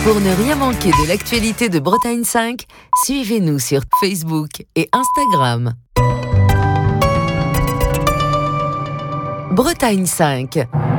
Pour ne rien manquer de l'actualité de Bretagne 5, suivez-nous sur Facebook et Instagram. Bretagne 5.